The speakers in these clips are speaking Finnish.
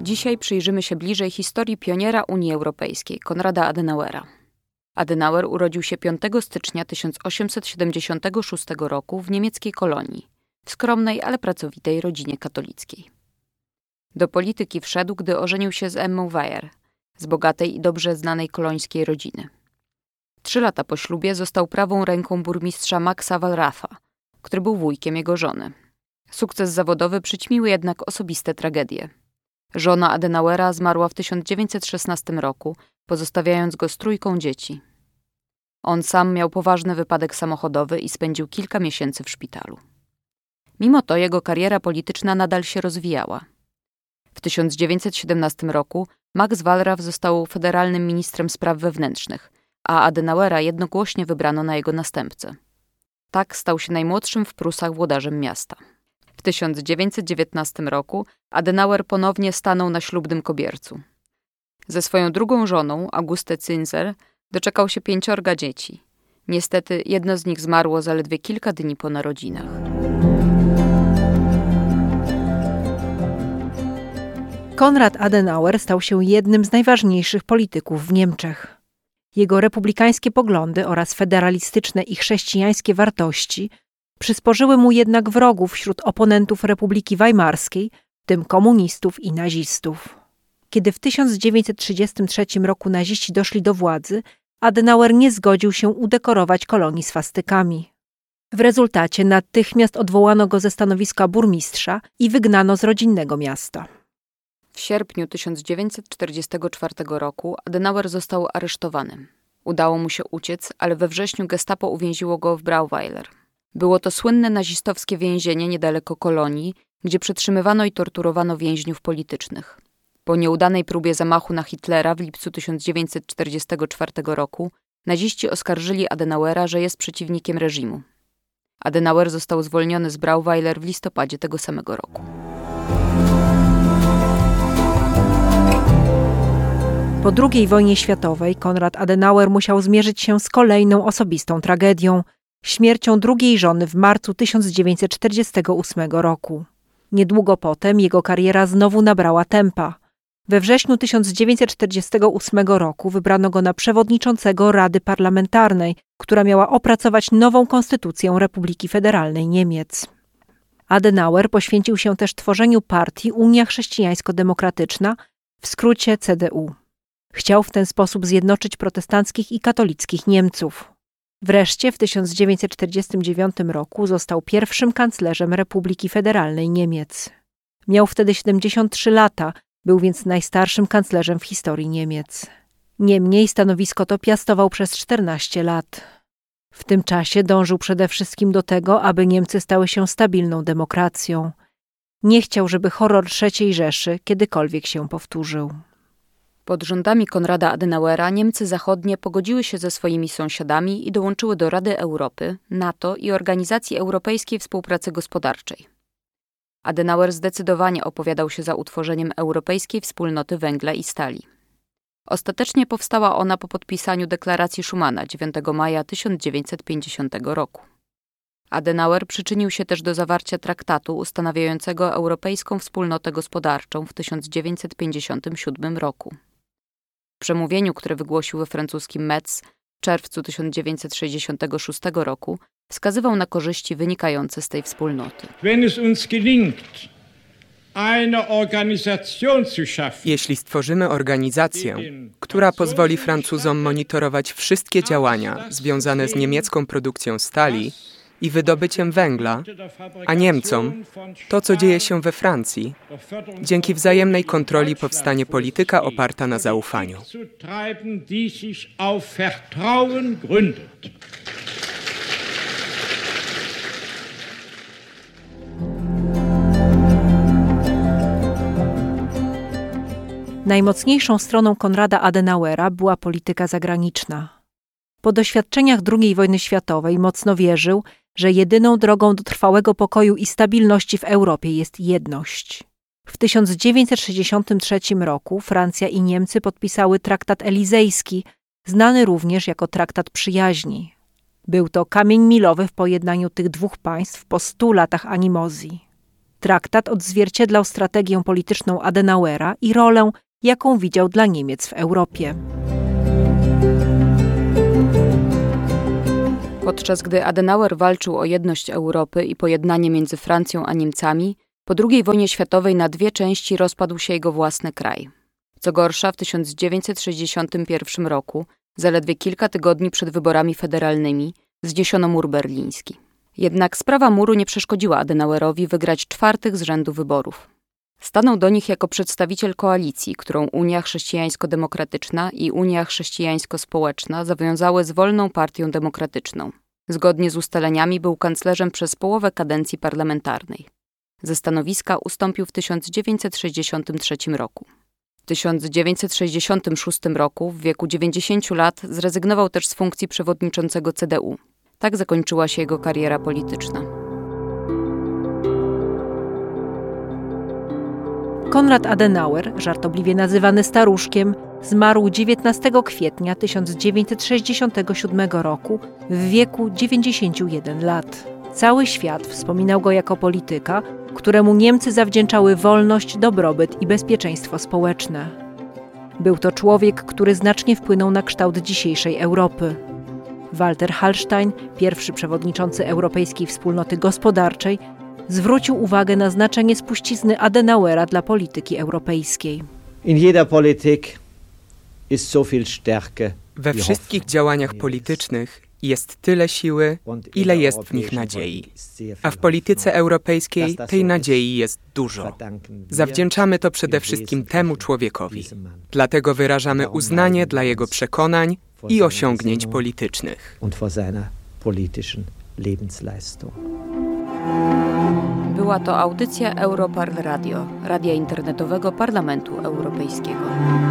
Dzisiaj przyjrzymy się bliżej historii pioniera Unii Europejskiej, Konrada Adenauera. Adenauer urodził się 5 stycznia 1876 roku w niemieckiej Kolonii, w skromnej, ale pracowitej rodzinie katolickiej. Do polityki wszedł, gdy ożenił się z Emmą Weyer, z bogatej i dobrze znanej kolońskiej rodziny. 3 lata po ślubie został prawą ręką burmistrza Maxa Wallrafa, który był wujkiem jego żony. Sukces zawodowy przyćmiły jednak osobiste tragedie. Żona Adenauera zmarła w 1916 roku, pozostawiając go z 3 dzieci. On sam miał poważny wypadek samochodowy i spędził kilka miesięcy w szpitalu. Mimo to jego kariera polityczna nadal się rozwijała. W 1917 roku Max Wallraff został federalnym ministrem spraw wewnętrznych, a Adenauera jednogłośnie wybrano na jego następcę. Tak stał się najmłodszym w Prusach włodarzem miasta. W 1919 roku Adenauer ponownie stanął na ślubnym kobiercu. Ze swoją drugą żoną, Auguste Zinsser, doczekał się 5 dzieci. Niestety jedno z nich zmarło zaledwie kilka dni po narodzinach. Konrad Adenauer stał się jednym z najważniejszych polityków w Niemczech. Jego republikańskie poglądy oraz federalistyczne i chrześcijańskie wartości przysporzyły mu jednak wrogów wśród oponentów Republiki Weimarskiej, w tym komunistów i nazistów. Kiedy w 1933 roku naziści doszli do władzy, Adenauer nie zgodził się udekorować kolonii swastykami. W rezultacie natychmiast odwołano go ze stanowiska burmistrza i wygnano z rodzinnego miasta. W sierpniu 1944 roku Adenauer został aresztowany. Udało mu się uciec, ale we wrześniu gestapo uwięziło go w Brauweiler. Było to słynne nazistowskie więzienie niedaleko Kolonii, gdzie przetrzymywano i torturowano więźniów politycznych. Po nieudanej próbie zamachu na Hitlera w lipcu 1944 roku naziści oskarżyli Adenauera, że jest przeciwnikiem reżimu. Adenauer został zwolniony z Brauweiler w listopadzie tego samego roku. Po II wojnie światowej Konrad Adenauer musiał zmierzyć się z kolejną osobistą tragedią – śmiercią drugiej żony w marcu 1948 roku. Niedługo potem jego kariera znowu nabrała tempa. We wrześniu 1948 roku wybrano go na przewodniczącego Rady Parlamentarnej, która miała opracować nową konstytucję Republiki Federalnej Niemiec. Adenauer poświęcił się też tworzeniu partii Unia Chrześcijańsko-Demokratyczna, w skrócie CDU. Chciał w ten sposób zjednoczyć protestanckich i katolickich Niemców. Wreszcie w 1949 roku został pierwszym kanclerzem Republiki Federalnej Niemiec. Miał wtedy 73 lata, był więc najstarszym kanclerzem w historii Niemiec. Niemniej stanowisko to piastował przez 14 lat. W tym czasie dążył przede wszystkim do tego, aby Niemcy stały się stabilną demokracją. Nie chciał, żeby horror III Rzeszy kiedykolwiek się powtórzył. Pod rządami Konrada Adenauera Niemcy zachodnie pogodziły się ze swoimi sąsiadami i dołączyły do Rady Europy, NATO i Organizacji Europejskiej Współpracy Gospodarczej. Adenauer zdecydowanie opowiadał się za utworzeniem Europejskiej Wspólnoty Węgla i Stali. Ostatecznie powstała ona po podpisaniu deklaracji Schumana 9 maja 1950 roku. Adenauer przyczynił się też do zawarcia traktatu ustanawiającego Europejską Wspólnotę Gospodarczą w 1957 roku. W przemówieniu, które wygłosił we francuskim Metz w czerwcu 1966 roku, wskazywał na korzyści wynikające z tej wspólnoty. Jeśli stworzymy organizację, która pozwoli Francuzom monitorować wszystkie działania związane z niemiecką produkcją stali i wydobyciem węgla, a Niemcom to, co dzieje się we Francji, dzięki wzajemnej kontroli powstanie polityka oparta na zaufaniu. Najmocniejszą stroną Konrada Adenauera była polityka zagraniczna. Po doświadczeniach II wojny światowej mocno wierzył, że jedyną drogą do trwałego pokoju i stabilności w Europie jest jedność. W 1963 roku Francja i Niemcy podpisały traktat elizejski, znany również jako traktat przyjaźni. Był to kamień milowy w pojednaniu tych dwóch państw po 100 latach animozji. Traktat odzwierciedlał strategię polityczną Adenauera i rolę, jaką widział dla Niemiec w Europie. Podczas gdy Adenauer walczył o jedność Europy i pojednanie między Francją a Niemcami, po II wojnie światowej na dwie części rozpadł się jego własny kraj. Co gorsza, w 1961 roku, zaledwie kilka tygodni przed wyborami federalnymi, zniesiono mur berliński. Jednak sprawa muru nie przeszkodziła Adenauerowi wygrać 4 z rzędu wyborów. Stanął do nich jako przedstawiciel koalicji, którą Unia Chrześcijańsko-Demokratyczna i Unia Chrześcijańsko-Społeczna zawiązały z Wolną Partią Demokratyczną. Zgodnie z ustaleniami był kanclerzem przez połowę kadencji parlamentarnej. Ze stanowiska ustąpił w 1963 roku. W 1966 roku, w wieku 90 lat, zrezygnował też z funkcji przewodniczącego CDU. Tak zakończyła się jego kariera polityczna. Konrad Adenauer, żartobliwie nazywany staruszkiem, zmarł 19 kwietnia 1967 roku w wieku 91 lat. Cały świat wspominał go jako polityka, któremu Niemcy zawdzięczały wolność, dobrobyt i bezpieczeństwo społeczne. Był to człowiek, który znacznie wpłynął na kształt dzisiejszej Europy. Walter Hallstein, pierwszy przewodniczący Europejskiej Wspólnoty Gospodarczej, zwrócił uwagę na znaczenie spuścizny Adenauera dla polityki europejskiej. We wszystkich działaniach politycznych jest tyle siły, ile jest w nich nadziei. A w polityce europejskiej tej nadziei jest dużo. Zawdzięczamy to przede wszystkim temu człowiekowi. Dlatego wyrażamy uznanie dla jego przekonań i osiągnięć politycznych. Była to audycja Europarl Radio, radia internetowego Parlamentu Europejskiego.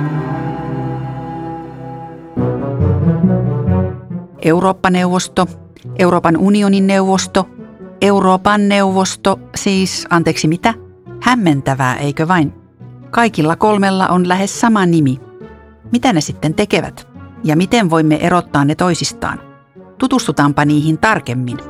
Eurooppa-neuvosto, Euroopan unionin neuvosto, Euroopan neuvosto, siis anteeksi mitä? Hämmentävää, eikö vain? Kaikilla 3 on lähes sama nimi. Mitä ne sitten tekevät? Ja miten voimme erottaa ne toisistaan? Tutustutaanpa niihin tarkemmin.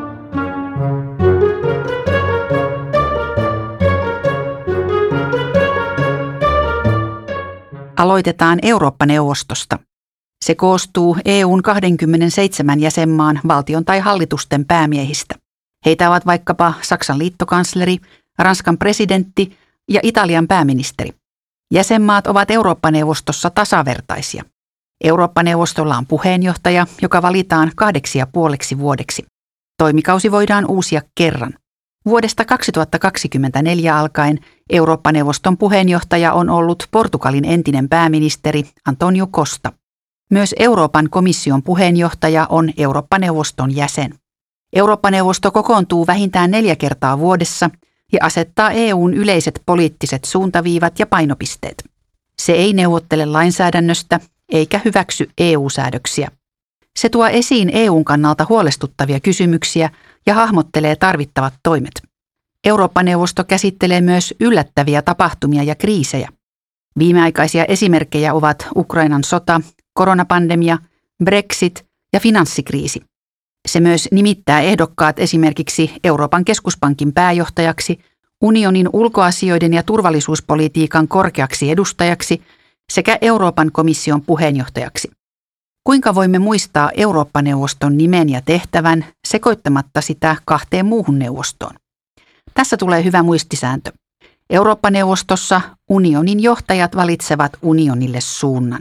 Aloitetaan Eurooppa-neuvostosta. Se koostuu EU:n 27 jäsenmaan valtion tai hallitusten päämiehistä. Heitä ovat vaikkapa Saksan liittokansleri, Ranskan presidentti ja Italian pääministeri. Jäsenmaat ovat Eurooppa-neuvostossa tasavertaisia. Eurooppa-neuvostolla on puheenjohtaja, joka valitaan 2,5 vuodeksi. Toimikausi voidaan uusia kerran. Vuodesta 2024 alkaen Eurooppa-neuvoston puheenjohtaja on ollut Portugalin entinen pääministeri António Costa. Myös Euroopan komission puheenjohtaja on Eurooppa-neuvoston jäsen. Eurooppa-neuvosto kokoontuu vähintään 4 kertaa vuodessa ja asettaa EU:n yleiset poliittiset suuntaviivat ja painopisteet. Se ei neuvottele lainsäädännöstä eikä hyväksy EU-säädöksiä. Se tuo esiin EU:n kannalta huolestuttavia kysymyksiä ja hahmottelee tarvittavat toimet. Eurooppa-neuvosto käsittelee myös yllättäviä tapahtumia ja kriisejä. Viimeaikaisia esimerkkejä ovat Ukrainan sota, koronapandemia, Brexit ja finanssikriisi. Se myös nimittää ehdokkaat esimerkiksi Euroopan keskuspankin pääjohtajaksi, unionin ulkoasioiden ja turvallisuuspolitiikan korkeaksi edustajaksi sekä Euroopan komission puheenjohtajaksi. Kuinka voimme muistaa Eurooppa-neuvoston nimen ja tehtävän sekoittamatta sitä 2 muuhun neuvostoon? Tässä tulee hyvä muistisääntö. Eurooppa-neuvostossa unionin johtajat valitsevat unionille suunnan.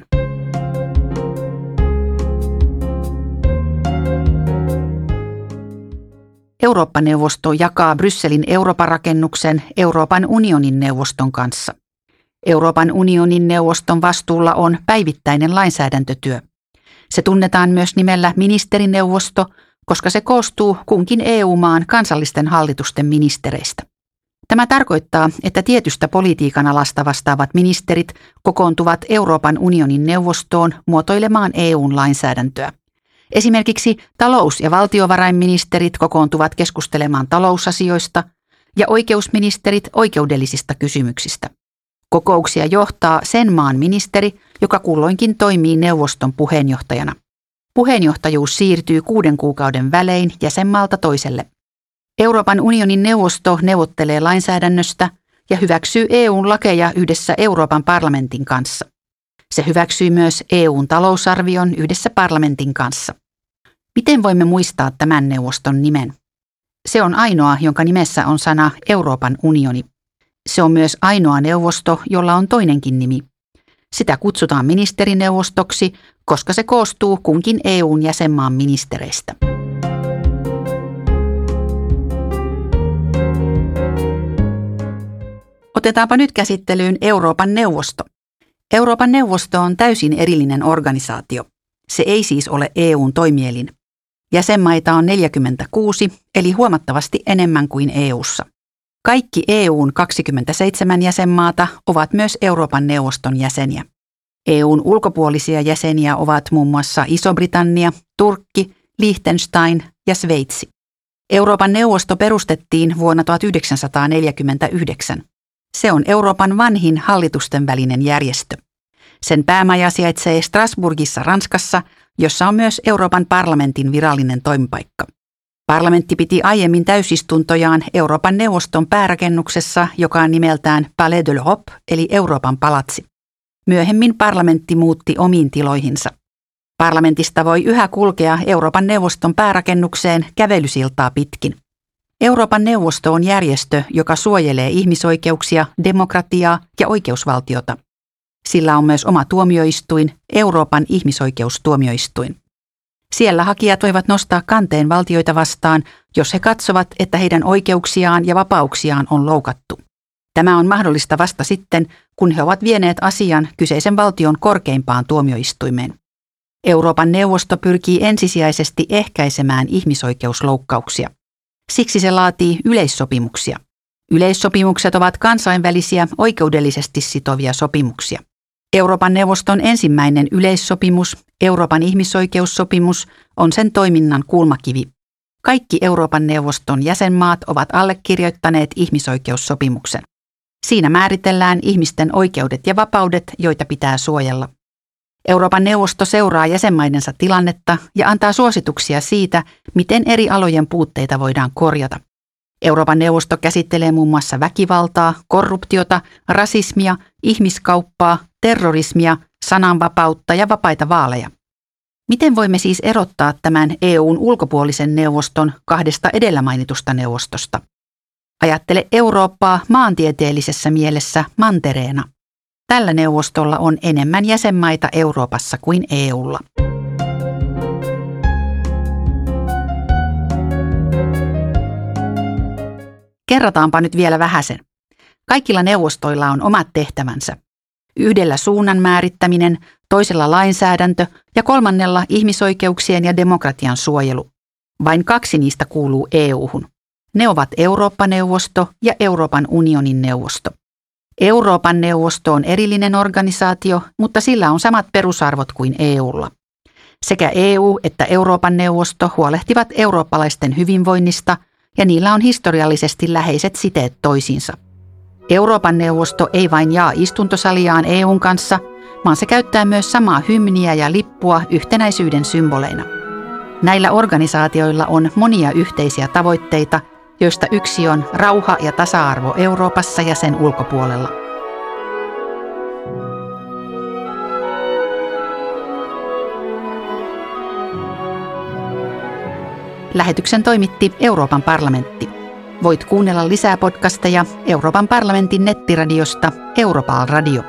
Eurooppa-neuvosto jakaa Brysselin Eurooppa-rakennuksen Euroopan unionin neuvoston kanssa. Euroopan unionin neuvoston vastuulla on päivittäinen lainsäädäntötyö. Se tunnetaan myös nimellä ministerineuvosto, koska se koostuu kunkin EU-maan kansallisten hallitusten ministereistä. Tämä tarkoittaa, että tietystä politiikan alasta vastaavat ministerit kokoontuvat Euroopan unionin neuvostoon muotoilemaan EU:n lainsäädäntöä. Esimerkiksi talous- ja valtiovarainministerit kokoontuvat keskustelemaan talousasioista ja oikeusministerit oikeudellisista kysymyksistä. Kokouksia johtaa sen maan ministeri, joka kulloinkin toimii neuvoston puheenjohtajana. Puheenjohtajuus siirtyy 6 kuukauden välein jäsenmaalta toiselle. Euroopan unionin neuvosto neuvottelee lainsäädännöstä ja hyväksyy EU:n lakeja yhdessä Euroopan parlamentin kanssa. Se hyväksyy myös EU:n talousarvion yhdessä parlamentin kanssa. Miten voimme muistaa tämän neuvoston nimen? Se on ainoa, jonka nimessä on sana Euroopan unioni. Se on myös ainoa neuvosto, jolla on toinenkin nimi. Sitä kutsutaan ministerineuvostoksi, koska se koostuu kunkin EU:n jäsenmaan ministereistä. Otetaanpa nyt käsittelyyn Euroopan neuvosto. Euroopan neuvosto on täysin erillinen organisaatio. Se ei siis ole EU:n toimielin. Jäsenmaita on 46, eli huomattavasti enemmän kuin EU:ssa. Kaikki EU:n 27 jäsenmaata ovat myös Euroopan neuvoston jäseniä. EU:n ulkopuolisia jäseniä ovat muun muassa Iso-Britannia, Turkki, Liechtenstein ja Sveitsi. Euroopan neuvosto perustettiin vuonna 1949. Se on Euroopan vanhin hallitusten välinen järjestö. Sen päämaja sijaitsee Strasbourgissa Ranskassa, jossa on myös Euroopan parlamentin virallinen toimipaikka. Parlamentti piti aiemmin täysistuntojaan Euroopan neuvoston päärakennuksessa, joka on nimeltään Palais de l'Europe, eli Euroopan palatsi. Myöhemmin parlamentti muutti omiin tiloihinsa. Parlamentista voi yhä kulkea Euroopan neuvoston päärakennukseen kävelysiltaa pitkin. Euroopan neuvosto on järjestö, joka suojelee ihmisoikeuksia, demokratiaa ja oikeusvaltiota. Sillä on myös oma tuomioistuin, Euroopan ihmisoikeustuomioistuin. Siellä hakijat voivat nostaa kanteen valtioita vastaan, jos he katsovat, että heidän oikeuksiaan ja vapauksiaan on loukattu. Tämä on mahdollista vasta sitten, kun he ovat vieneet asian kyseisen valtion korkeimpaan tuomioistuimeen. Euroopan neuvosto pyrkii ensisijaisesti ehkäisemään ihmisoikeusloukkauksia. Siksi se laatii yleissopimuksia. Yleissopimukset ovat kansainvälisiä oikeudellisesti sitovia sopimuksia. Euroopan neuvoston ensimmäinen yleissopimus, Euroopan ihmisoikeussopimus, on sen toiminnan kulmakivi. Kaikki Euroopan neuvoston jäsenmaat ovat allekirjoittaneet ihmisoikeussopimuksen. Siinä määritellään ihmisten oikeudet ja vapaudet, joita pitää suojella. Euroopan neuvosto seuraa jäsenmaidensa tilannetta ja antaa suosituksia siitä, miten eri alojen puutteita voidaan korjata. Euroopan neuvosto käsittelee muun muassa väkivaltaa, korruptiota, rasismia, ihmiskauppaa, terrorismia, sananvapautta ja vapaita vaaleja. Miten voimme siis erottaa tämän EU:n ulkopuolisen neuvoston kahdesta edellä mainitusta neuvostosta? Ajattele Eurooppaa maantieteellisessä mielessä mantereena. Tällä neuvostolla on enemmän jäsenmaita Euroopassa kuin EU:lla. Kerrataanpa nyt vielä vähäsen. Kaikilla neuvostoilla on omat tehtävänsä. Yhdellä suunnan määrittäminen, toisella lainsäädäntö ja kolmannella ihmisoikeuksien ja demokratian suojelu. Vain 2 niistä kuuluu EU:hun. Ne ovat Eurooppa-neuvosto ja Euroopan unionin neuvosto. Euroopan neuvosto on erillinen organisaatio, mutta sillä on samat perusarvot kuin EU:lla. Sekä EU että Euroopan neuvosto huolehtivat eurooppalaisten hyvinvoinnista ja niillä on historiallisesti läheiset siteet toisiinsa. Euroopan neuvosto ei vain jaa istuntosaliaan EU:n kanssa, vaan se käyttää myös samaa hymniä ja lippua yhtenäisyyden symboleina. Näillä organisaatioilla on monia yhteisiä tavoitteita, joista yksi on rauha ja tasa-arvo Euroopassa ja sen ulkopuolella. Lähetyksen toimitti Euroopan parlamentti. Voit kuunnella lisää podcasteja Euroopan parlamentin nettiradiosta Europal Radio.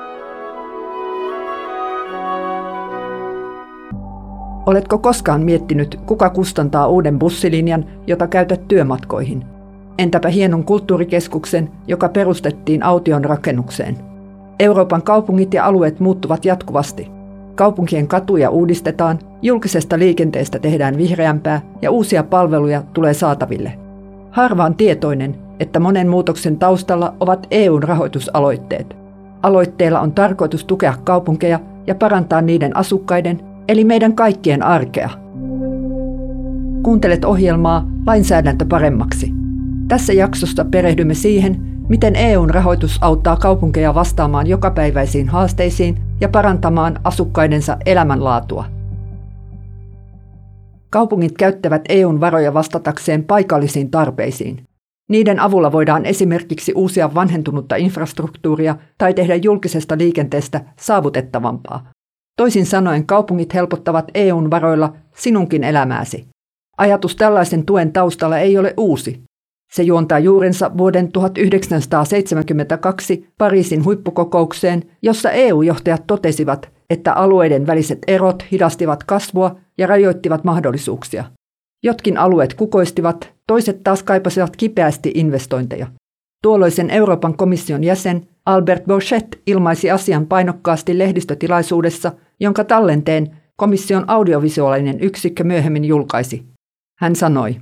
Oletko koskaan miettinyt, kuka kustantaa uuden bussilinjan, jota käytät työmatkoihin? Entäpä hienon kulttuurikeskuksen, joka perustettiin Aution rakennukseen? Euroopan kaupungit ja alueet muuttuvat jatkuvasti. Kaupunkien katuja uudistetaan, julkisesta liikenteestä tehdään vihreämpää ja uusia palveluja tulee saataville. Harva on tietoinen, että monen muutoksen taustalla ovat EU:n rahoitusaloitteet. Aloitteilla on tarkoitus tukea kaupunkeja ja parantaa niiden asukkaiden, eli meidän kaikkien arkea. Kuuntelet ohjelmaa Lainsäädäntö paremmaksi. Tässä jaksossa perehdymme siihen, miten EU:n rahoitus auttaa kaupunkeja vastaamaan jokapäiväisiin haasteisiin ja parantamaan asukkaidensa elämänlaatua. Kaupungit käyttävät EUn varoja vastatakseen paikallisiin tarpeisiin. Niiden avulla voidaan esimerkiksi uusia vanhentunutta infrastruktuuria tai tehdä julkisesta liikenteestä saavutettavampaa. Toisin sanoen kaupungit helpottavat EUn varoilla sinunkin elämääsi. Ajatus tällaisen tuen taustalla ei ole uusi. Se juontaa juurensa vuoden 1972 Pariisin huippukokoukseen, jossa EU-johtajat totesivat, että alueiden väliset erot hidastivat kasvua ja rajoittivat mahdollisuuksia. Jotkin alueet kukoistivat, toiset taas kaipasivat kipeästi investointeja. Tuolloisen Euroopan komission jäsen Albert Borchet ilmaisi asian painokkaasti lehdistötilaisuudessa, jonka tallenteen komission audiovisuaalinen yksikkö myöhemmin julkaisi. Hän sanoi: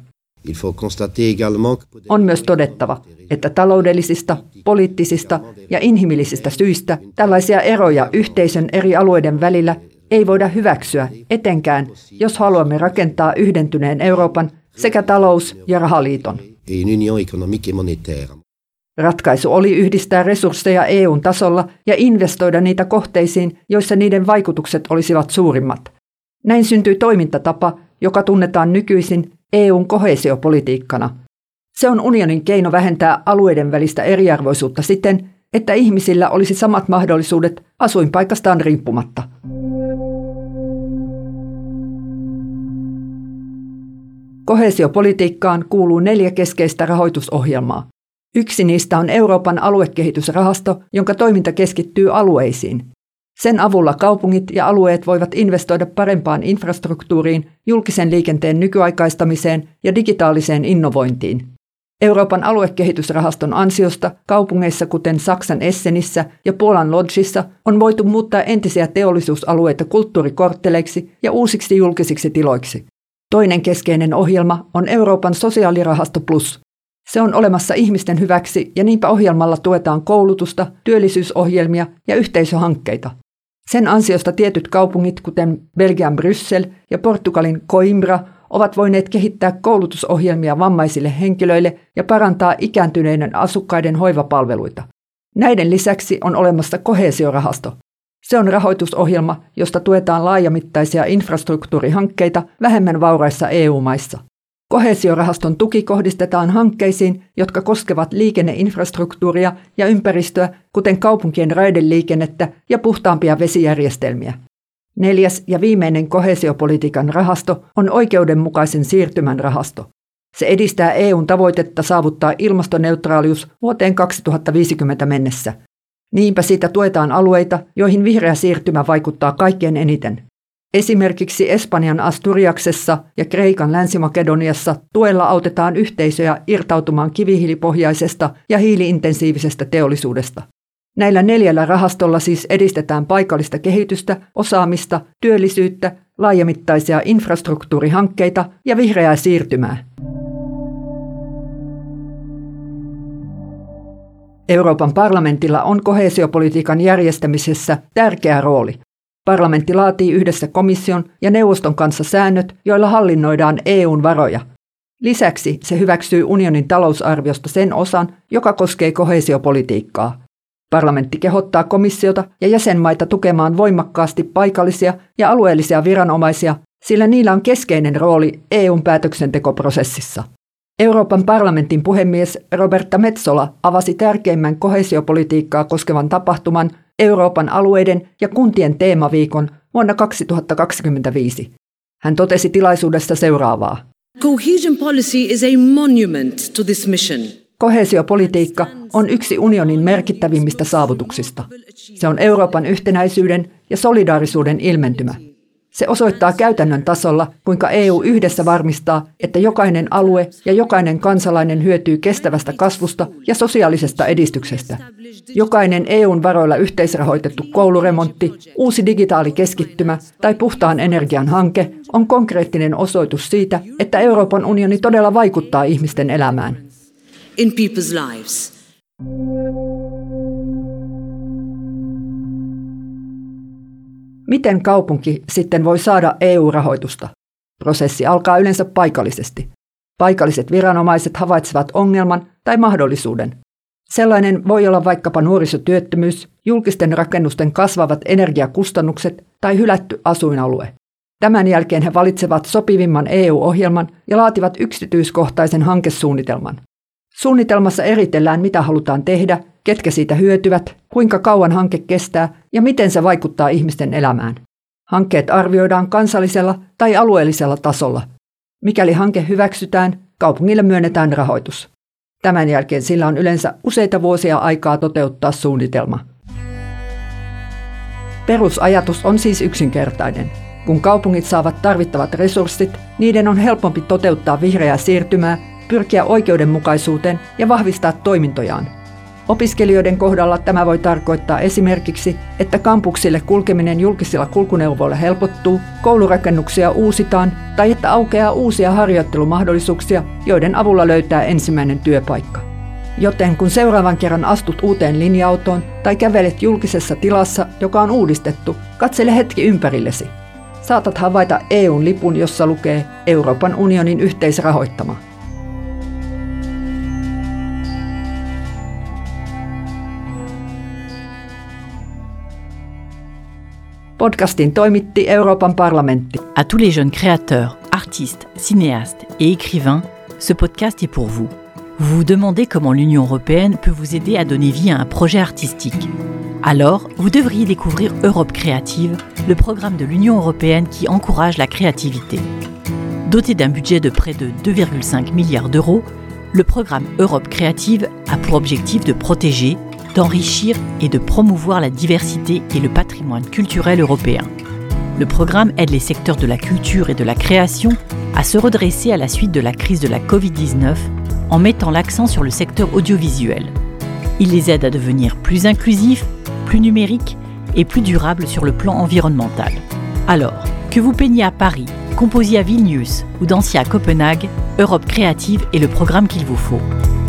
on myös todettava, että taloudellisista, poliittisista ja inhimillisistä syistä tällaisia eroja yhteisön eri alueiden välillä ei voida hyväksyä, etenkään jos haluamme rakentaa yhdentyneen Euroopan sekä talous- ja rahaliiton. Ratkaisu oli yhdistää resursseja EUn tasolla ja investoida niitä kohteisiin, joissa niiden vaikutukset olisivat suurimmat. Näin syntyi toimintatapa, joka tunnetaan nykyisin EUn koheesiopolitiikkana. Se on unionin keino vähentää alueiden välistä eriarvoisuutta siten, että ihmisillä olisi samat mahdollisuudet asuinpaikastaan riippumatta. Koheesiopolitiikkaan kuuluu 4 keskeistä rahoitusohjelmaa. Yksi niistä on Euroopan aluekehitysrahasto, jonka toiminta keskittyy alueisiin. Sen avulla kaupungit ja alueet voivat investoida parempaan infrastruktuuriin, julkisen liikenteen nykyaikaistamiseen ja digitaaliseen innovointiin. Euroopan aluekehitysrahaston ansiosta kaupungeissa kuten Saksan Essenissä ja Puolan Lodzissa on voitu muuttaa entisiä teollisuusalueita kulttuurikortteleiksi ja uusiksi julkisiksi tiloiksi. Toinen keskeinen ohjelma on Euroopan sosiaalirahasto Plus. Se on olemassa ihmisten hyväksi ja niinpä ohjelmalla tuetaan koulutusta, työllisyysohjelmia ja yhteisöhankkeita. Sen ansiosta tietyt kaupungit, kuten Belgian Bryssel ja Portugalin Coimbra, ovat voineet kehittää koulutusohjelmia vammaisille henkilöille ja parantaa ikääntyneiden asukkaiden hoivapalveluita. Näiden lisäksi on olemassa koheesiorahasto. Se on rahoitusohjelma, josta tuetaan laajamittaisia infrastruktuurihankkeita vähemmän vauraissa EU-maissa. Koheesiorahaston tuki kohdistetaan hankkeisiin, jotka koskevat liikenneinfrastruktuuria ja ympäristöä, kuten kaupunkien raideliikennettä ja puhtaampia vesijärjestelmiä. 4. ja viimeinen koheesiopolitiikan rahasto on oikeudenmukaisen siirtymän rahasto. Se edistää EUn tavoitetta saavuttaa ilmastoneutraalius vuoteen 2050 mennessä. Niinpä siitä tuetaan alueita, joihin vihreä siirtymä vaikuttaa kaikkein eniten. Esimerkiksi Espanjan Asturiaksessa ja Kreikan Länsi-Makedoniassa tuella autetaan yhteisöjä irtautumaan kivihiilipohjaisesta ja hiiliintensiivisestä teollisuudesta. Näillä 4 rahastolla siis edistetään paikallista kehitystä, osaamista, työllisyyttä, laajamittaisia infrastruktuurihankkeita ja vihreää siirtymää. Euroopan parlamentilla on koheesiopolitiikan järjestämisessä tärkeä rooli. Parlamentti laatii yhdessä komission ja neuvoston kanssa säännöt, joilla hallinnoidaan EUn varoja. Lisäksi se hyväksyy unionin talousarviosta sen osan, joka koskee koheesiopolitiikkaa. Parlamentti kehottaa komissiota ja jäsenmaita tukemaan voimakkaasti paikallisia ja alueellisia viranomaisia, sillä niillä on keskeinen rooli EUn päätöksentekoprosessissa. Euroopan parlamentin puhemies Roberta Metsola avasi tärkeimmän koheesiopolitiikkaa koskevan tapahtuman Euroopan alueiden ja kuntien teemaviikon vuonna 2025. Hän totesi tilaisuudessa seuraavaa. Cohesion policy is a monument to this mission. Koheesiopolitiikka on yksi unionin merkittävimmistä saavutuksista. Se on Euroopan yhtenäisyyden ja solidaarisuuden ilmentymä. Se osoittaa käytännön tasolla, kuinka EU yhdessä varmistaa, että jokainen alue ja jokainen kansalainen hyötyy kestävästä kasvusta ja sosiaalisesta edistyksestä. Jokainen EUn varoilla yhteisrahoitettu kouluremontti, uusi digitaalikeskittymä tai puhtaan energian hanke on konkreettinen osoitus siitä, että Euroopan unioni todella vaikuttaa ihmisten elämään. In people's lives. Miten kaupunki sitten voi saada EU-rahoitusta? Prosessi alkaa yleensä paikallisesti. Paikalliset viranomaiset havaitsevat ongelman tai mahdollisuuden. Sellainen voi olla vaikkapa nuorisotyöttömyys, julkisten rakennusten kasvavat energiakustannukset tai hylätty asuinalue. Tämän jälkeen he valitsevat sopivimman EU-ohjelman ja laativat yksityiskohtaisen hankesuunnitelman. Suunnitelmassa eritellään, mitä halutaan tehdä, ketkä siitä hyötyvät, kuinka kauan hanke kestää ja miten se vaikuttaa ihmisten elämään. Hankkeet arvioidaan kansallisella tai alueellisella tasolla. Mikäli hanke hyväksytään, kaupungille myönnetään rahoitus. Tämän jälkeen sillä on yleensä useita vuosia aikaa toteuttaa suunnitelma. Perusajatus on siis yksinkertainen. Kun kaupungit saavat tarvittavat resurssit, niiden on helpompi toteuttaa vihreää siirtymää, pyrkiä oikeudenmukaisuuteen ja vahvistaa toimintojaan. Opiskelijoiden kohdalla tämä voi tarkoittaa esimerkiksi, että kampuksille kulkeminen julkisilla kulkuneuvoilla helpottuu, koulurakennuksia uusitaan tai että aukeaa uusia harjoittelumahdollisuuksia, joiden avulla löytää ensimmäinen työpaikka. Joten kun seuraavan kerran astut uuteen linja-autoon tai kävelet julkisessa tilassa, joka on uudistettu, katsele hetki ympärillesi. Saatat havaita EU:n lipun, jossa lukee Euroopan unionin yhteisrahoittama. Podcastin toimitti Euroopan parlamentti. À tous les jeunes créateurs, artistes, cinéastes et écrivains, ce podcast est pour vous. Vous vous demandez comment l'Union européenne peut vous aider à donner vie à un projet artistique. Alors, vous devriez découvrir Europe Créative, le programme de l'Union européenne qui encourage la créativité. Doté d'un budget de près de 2,5 milliards d'euros, le programme Europe Créative a pour objectif de protéger, d'enrichir et de promouvoir la diversité et le patrimoine culturel européen. Le programme aide les secteurs de la culture et de la création à se redresser à la suite de la crise de la Covid-19 en mettant l'accent sur le secteur audiovisuel. Il les aide à devenir plus inclusifs, plus numériques et plus durables sur le plan environnemental. Alors, que vous peigniez à Paris, composiez à Vilnius ou dansiez à Copenhague, Europe Créative est le programme qu'il vous faut.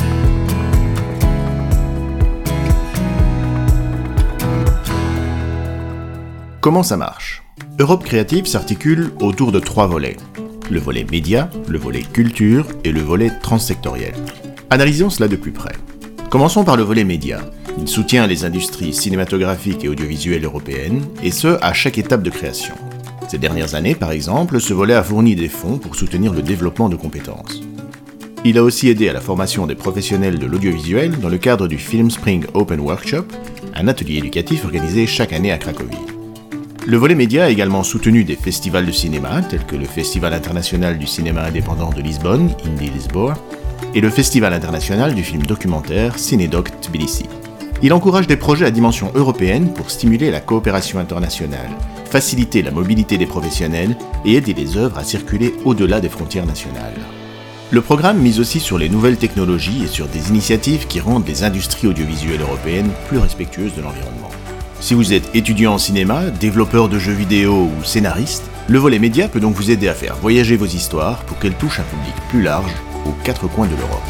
Comment ça marche ? Europe Créative s'articule autour de 3 volets. Le volet média, le volet culture et le volet transsectoriel. Analysons cela de plus près. Commençons par le volet média. Il soutient les industries cinématographiques et audiovisuelles européennes, et ce, à chaque étape de création. Ces dernières années, par exemple, ce volet a fourni des fonds pour soutenir le développement de compétences. Il a aussi aidé à la formation des professionnels de l'audiovisuel dans le cadre du Film Spring Open Workshop, un atelier éducatif organisé chaque année à Cracovie. Le volet média a également soutenu des festivals de cinéma, tels que le Festival international du cinéma indépendant de Lisbonne, Indie Lisboa, et le Festival international du film documentaire Cinedoc Tbilisi. Il encourage des projets à dimension européenne pour stimuler la coopération internationale, faciliter la mobilité des professionnels et aider les œuvres à circuler au-delà des frontières nationales. Le programme mise aussi sur les nouvelles technologies et sur des initiatives qui rendent les industries audiovisuelles européennes plus respectueuses de l'environnement. Si vous êtes étudiant en cinéma, développeur de jeux vidéo ou scénariste, le volet média peut donc vous aider à faire voyager vos histoires pour qu'elles touchent un public plus large aux 4 coins de l'Europe.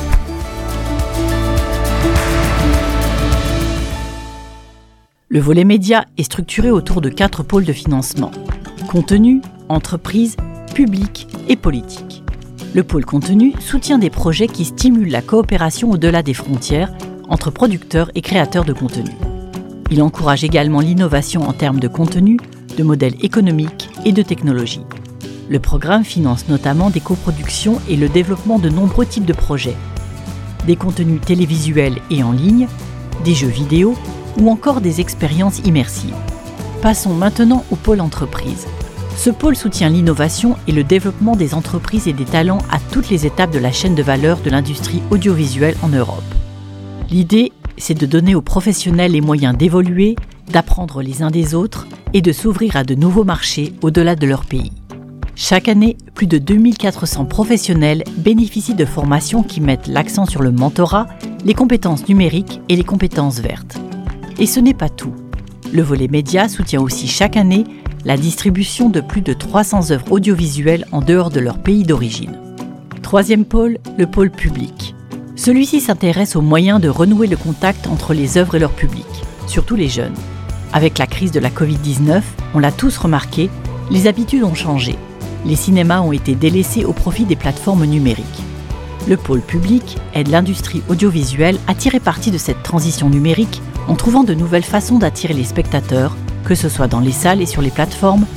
Le volet média est structuré autour de 4 pôles de financement: contenu, entreprise, public et politique. Le pôle contenu soutient des projets qui stimulent la coopération au-delà des frontières entre producteurs et créateurs de contenu. Il encourage également l'innovation en termes de contenu, de modèles économiques et de technologies. Le programme finance notamment des coproductions et le développement de nombreux types de projets. Des contenus télévisuels et en ligne, des jeux vidéo ou encore des expériences immersives. Passons maintenant au pôle entreprise. Ce pôle soutient l'innovation et le développement des entreprises et des talents à toutes les étapes de la chaîne de valeur de l'industrie audiovisuelle en Europe. L'idée, c'est de donner aux professionnels les moyens d'évoluer, d'apprendre les uns des autres et de s'ouvrir à de nouveaux marchés au-delà de leur pays. Chaque année, plus de 2400 professionnels bénéficient de formations qui mettent l'accent sur le mentorat, les compétences numériques et les compétences vertes. Et ce n'est pas tout. Le volet média soutient aussi chaque année la distribution de plus de 300 œuvres audiovisuelles en dehors de leur pays d'origine. Troisième pôle, le pôle public. Celui-ci s'intéresse aux moyens de renouer le contact entre les œuvres et leur public, surtout les jeunes. Avec la crise de la Covid-19, on l'a tous remarqué, les habitudes ont changé. Les cinémas ont été délaissés au profit des plateformes numériques. Le pôle public aide l'industrie audiovisuelle à tirer parti de cette transition numérique en trouvant de nouvelles façons d'attirer les spectateurs, que ce soit dans les salles et sur les plateformes,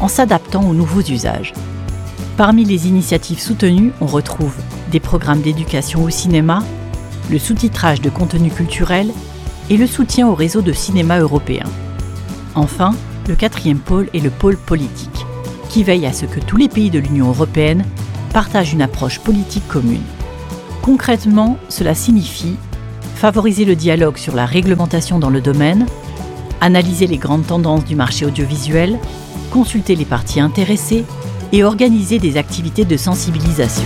en s'adaptant aux nouveaux usages. Parmi les initiatives soutenues, on retrouve des programmes d'éducation au cinéma, le sous-titrage de contenu culturel et le soutien au réseau de cinéma européen. Enfin, le quatrième pôle est le pôle politique, qui veille à ce que tous les pays de l'Union européenne partagent une approche politique commune. Concrètement, cela signifie favoriser le dialogue sur la réglementation dans le domaine, analyser les grandes tendances du marché audiovisuel, consulter les parties intéressées et organiser des activités de sensibilisation.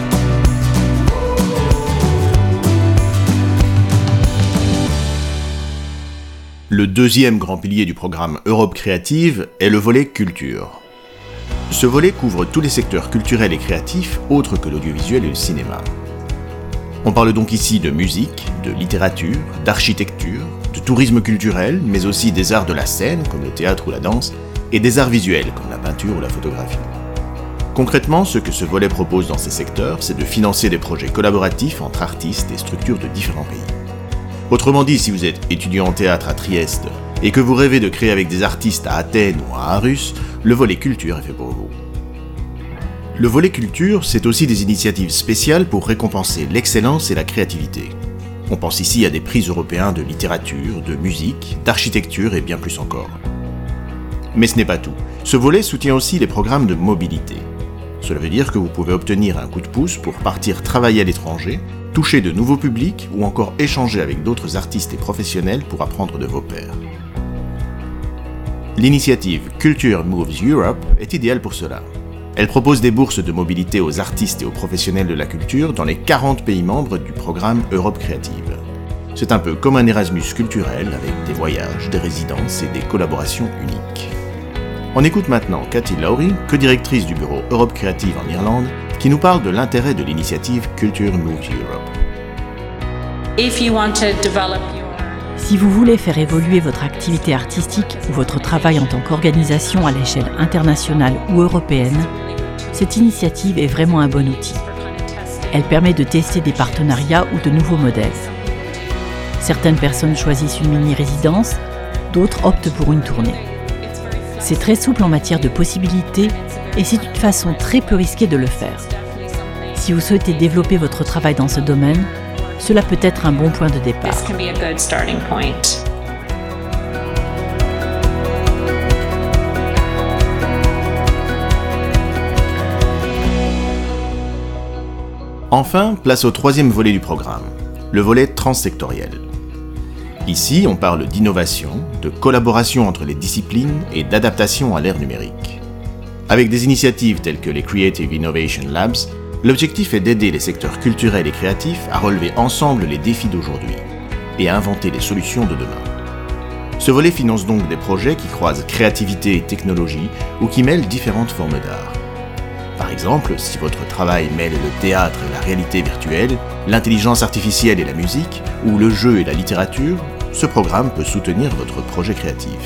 Le deuxième grand pilier du programme Europe Créative est le volet culture. Ce volet couvre tous les secteurs culturels et créatifs autres que l'audiovisuel et le cinéma. On parle donc ici de musique, de littérature, d'architecture, de tourisme culturel, mais aussi des arts de la scène, comme le théâtre ou la danse, et des arts visuels, comme la peinture ou la photographie. Concrètement, ce que ce volet propose dans ces secteurs, c'est de financer des projets collaboratifs entre artistes et structures de différents pays. Autrement dit, si vous êtes étudiant en théâtre à Trieste et que vous rêvez de créer avec des artistes à Athènes ou à Aarhus, le volet culture est fait pour vous. Le volet culture, c'est aussi des initiatives spéciales pour récompenser l'excellence et la créativité. On pense ici à des prix européens de littérature, de musique, d'architecture et bien plus encore. Mais ce n'est pas tout. Ce volet soutient aussi les programmes de mobilité. Cela veut dire que vous pouvez obtenir un coup de pouce pour partir travailler à l'étranger, toucher de nouveaux publics ou encore échanger avec d'autres artistes et professionnels pour apprendre de vos pairs. L'initiative Culture Moves Europe est idéale pour cela. Elle propose des bourses de mobilité aux artistes et aux professionnels de la culture dans les 40 pays membres du programme Europe Créative. C'est un peu comme un Erasmus culturel avec des voyages, des résidences et des collaborations uniques. On écoute maintenant Cathy Lowry, co-directrice du bureau Europe Créative en Irlande, qui nous parle de l'intérêt de l'initiative Culture Moves Europe. Si vous voulez faire évoluer votre activité artistique ou votre travail en tant qu'organisation à l'échelle internationale ou européenne, cette initiative est vraiment un bon outil. Elle permet de tester des partenariats ou de nouveaux modèles. Certaines personnes choisissent une mini-résidence, d'autres optent pour une tournée. C'est très souple en matière de possibilités et c'est une façon très peu risquée de le faire. Si vous souhaitez développer votre travail dans ce domaine, cela peut être un bon point de départ. Enfin, place au troisième volet du programme, le volet transsectoriel. Ici, on parle d'innovation, de collaboration entre les disciplines et d'adaptation à l'ère numérique. Avec des initiatives telles que les Creative Innovation Labs, l'objectif est d'aider les secteurs culturels et créatifs à relever ensemble les défis d'aujourd'hui et à inventer les solutions de demain. Ce volet finance donc des projets qui croisent créativité et technologie ou qui mêlent différentes formes d'art. Par exemple, si votre travail mêle le théâtre et la réalité virtuelle, l'intelligence artificielle et la musique, ou le jeu et la littérature, ce programme peut soutenir votre projet créatif.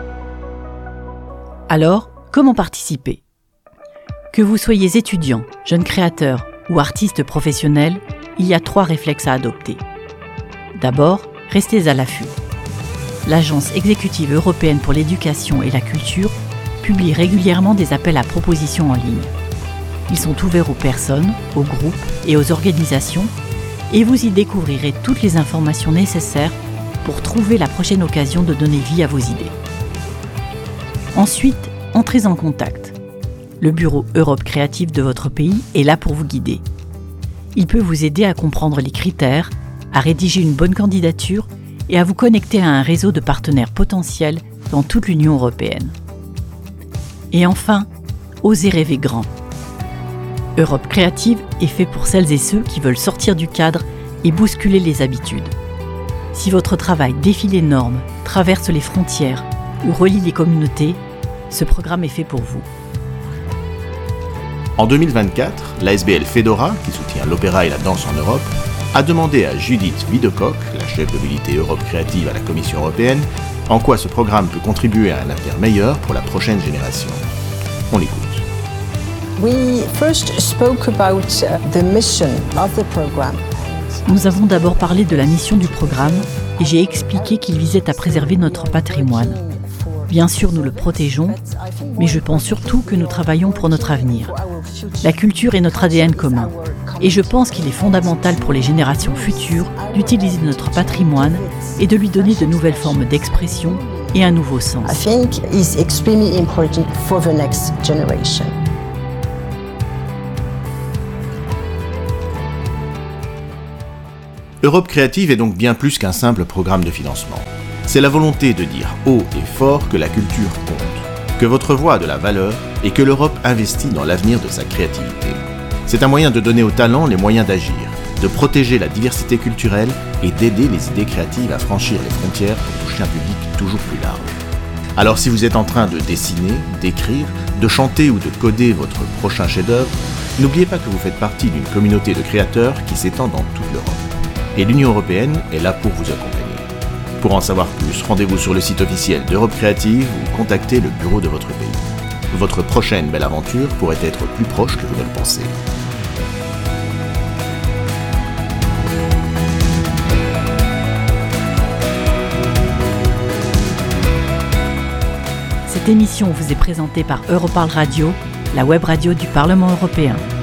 Alors, comment participer ? Que vous soyez étudiant, jeune créateur ou artiste professionnel, il y a 3 réflexes à adopter. D'abord, restez à l'affût. L'Agence exécutive européenne pour l'éducation et la culture publie régulièrement des appels à propositions en ligne. Ils sont ouverts aux personnes, aux groupes et aux organisations et vous y découvrirez toutes les informations nécessaires pour trouver la prochaine occasion de donner vie à vos idées. Ensuite, entrez en contact. Le bureau Europe Créative de votre pays est là pour vous guider. Il peut vous aider à comprendre les critères, à rédiger une bonne candidature et à vous connecter à un réseau de partenaires potentiels dans toute l'Union européenne. Et enfin, osez rêver grand. Europe Créative est fait pour celles et ceux qui veulent sortir du cadre et bousculer les habitudes. Si votre travail défie les normes, traverse les frontières ou relie les communautés, ce programme est fait pour vous. En 2024, l'ASBL Fedora, qui soutient l'opéra et la danse en Europe, a demandé à Judith Widecock, la chef de l'unité Europe Créative à la Commission européenne, en quoi ce programme peut contribuer à un avenir meilleur pour la prochaine génération. On l'écoute. Nous avons d'abord parlé de la mission du programme et j'ai expliqué qu'il visait à préserver notre patrimoine. Bien sûr, nous le protégeons, mais je pense surtout que nous travaillons pour notre avenir. La culture est notre ADN commun. Et je pense qu'il est fondamental pour les générations futures d'utiliser notre patrimoine et de lui donner de nouvelles formes d'expression et un nouveau sens. I think it's extremely important for the next generation. Europe Créative est donc bien plus qu'un simple programme de financement. C'est la volonté de dire haut et fort que la culture compte, que votre voix a de la valeur et que l'Europe investit dans l'avenir de sa créativité. C'est un moyen de donner aux talents les moyens d'agir, de protéger la diversité culturelle et d'aider les idées créatives à franchir les frontières pour toucher un public toujours plus large. Alors si vous êtes en train de dessiner, d'écrire, de chanter ou de coder votre prochain chef-d'œuvre, n'oubliez pas que vous faites partie d'une communauté de créateurs qui s'étend dans toute l'Europe. Et l'Union européenne est là pour vous accompagner. Pour en savoir plus, rendez-vous sur le site officiel d'Europe Créative ou contactez le bureau de votre pays. Votre prochaine belle aventure pourrait être plus proche que vous ne le pensez. Cette émission vous est présentée par Europarl Radio, la web radio du Parlement européen.